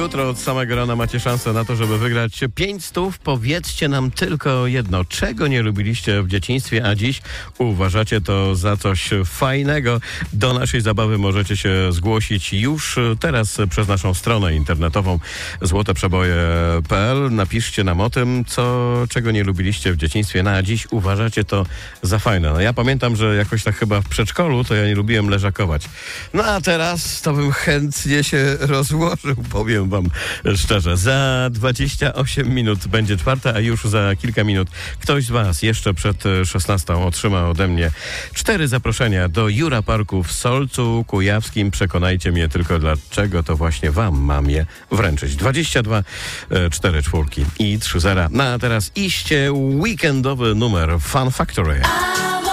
Jutro od samego rana macie szansę na to, żeby wygrać 500. Powiedzcie nam tylko jedno. Czego nie lubiliście w dzieciństwie, a dziś uważacie to za coś fajnego? Do naszej zabawy możecie się zgłosić już teraz przez naszą stronę internetową złoteprzeboje.pl. Napiszcie nam o tym, czego nie lubiliście w dzieciństwie, a dziś uważacie to za fajne. No ja pamiętam, że jakoś tak chyba w przedszkolu to ja nie lubiłem leżakować. No a teraz to bym chętnie się rozłożył, powiem wam szczerze. Za 28 minut będzie 4, a już za kilka minut ktoś z was jeszcze przed 16 otrzyma ode mnie 4 zaproszenia do Jura Parku w Solcu Kujawskim. Przekonajcie mnie tylko, dlaczego to właśnie wam mam je wręczyć. 22 4 4 i 3 0. No a teraz iście weekendowy numer Fun Factory.